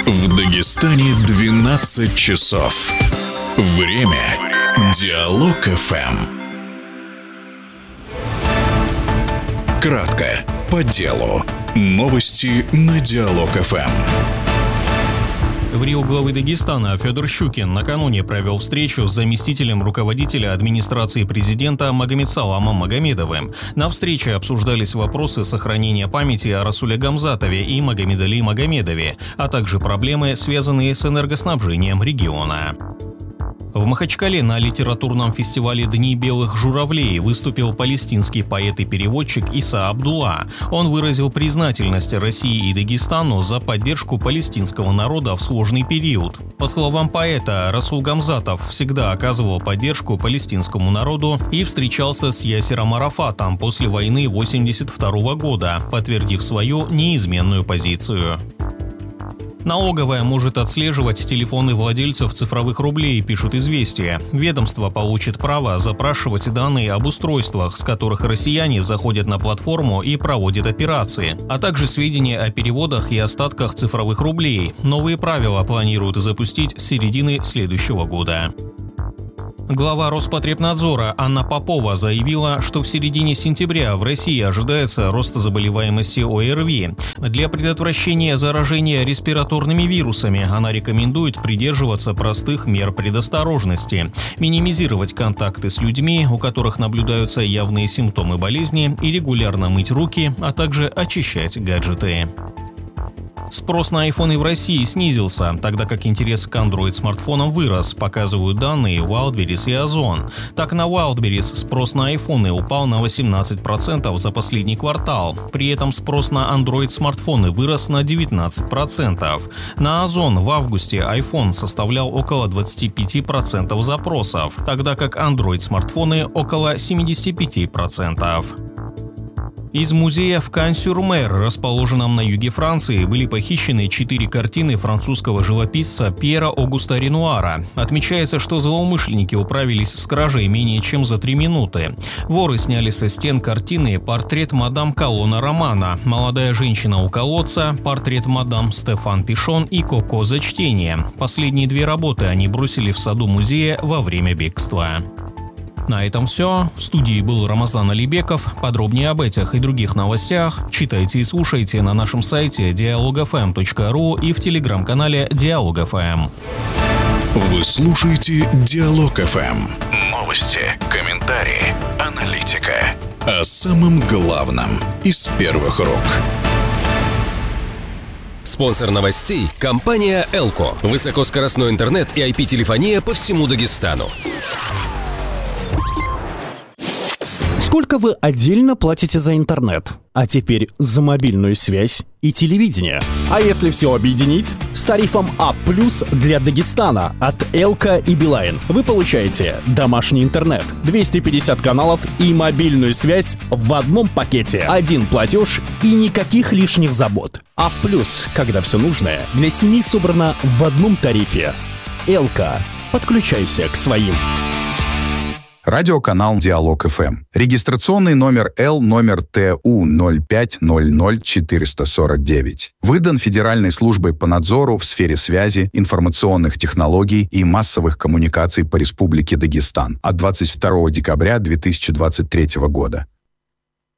В Дагестане 12 часов. Время Диалог ФМ. Кратко, по делу. Новости на Диалог ФМ. В Рио главы Дагестана Федор Щукин накануне провел встречу с заместителем руководителя администрации президента Магомедсаламом Магомедовым. На встрече обсуждались вопросы сохранения памяти о Расуле Гамзатове и Магомед-Али Магомедове, а также проблемы, связанные с энергоснабжением региона. В Махачкале на литературном фестивале «Дни белых журавлей» выступил палестинский поэт и переводчик Иса Абдулла. Он выразил признательность России и Дагестану за поддержку палестинского народа в сложный период. По словам поэта, Расул Гамзатов всегда оказывал поддержку палестинскому народу и встречался с Ясером Арафатом после войны 1982 года, подтвердив свою неизменную позицию. Налоговая может отслеживать телефоны владельцев цифровых рублей, пишут «Известия». Ведомство получит право запрашивать данные об устройствах, с которых россияне заходят на платформу и проводят операции, а также сведения о переводах и остатках цифровых рублей. Новые правила планируют запустить с середины следующего года. Глава Роспотребнадзора Анна Попова заявила, что в середине сентября в России ожидается рост заболеваемости ОРВИ. Для предотвращения заражения респираторными вирусами она рекомендует придерживаться простых мер предосторожности, минимизировать контакты с людьми, у которых наблюдаются явные симптомы болезни, и регулярно мыть руки, а также очищать гаджеты. Спрос на айфоны в России снизился, тогда как интерес к Android-смартфонам вырос, показывают данные Wildberries и Озон. Так, на Wildberries спрос на айфоны упал на 18% за последний квартал. При этом спрос на Android-смартфоны вырос на 19%. На Озон в августе iPhone составлял около 25% запросов, тогда как Android-смартфоны около 75%. Из музея в Кан-сюр-Мер, расположенном на юге Франции, были похищены 4 картины французского живописца Пьера Огуста Ренуара. Отмечается, что злоумышленники управились с кражей менее чем за 3 минуты. Воры сняли со стен картины «Портрет мадам Колона Романа», «Молодая женщина у колодца», «Портрет мадам Стефан Пишон» и «Коко за чтение». Последние 2 работы они бросили в саду музея во время бегства. На этом все. В студии был Рамазан Алибеков. Подробнее об этих и других новостях читайте и слушайте на нашем сайте dialogfm.ru и в телеграм-канале Диалог ФМ. Вы слушаете Диалог ФМ. Новости, комментарии, аналитика. О самом главном из первых рук. Спонсор новостей – компания «Элко». Высокоскоростной интернет и IP-телефония по всему Дагестану. Сколько вы отдельно платите за интернет? А теперь за мобильную связь и телевидение. А если все объединить? С тарифом А+ для Дагестана от Элка и Билайн вы получаете домашний интернет, 250 каналов и мобильную связь в одном пакете. Один платеж и никаких лишних забот. А+, когда все нужное для семьи собрано в одном тарифе. Элка. Подключайся к своим. Радиоканал Диалог ФМ. Регистрационный номер Л номер ТУ 0500449. Выдан Федеральной службой по надзору в сфере связи, информационных технологий и массовых коммуникаций по Республике Дагестан от 22 декабря 2023 года.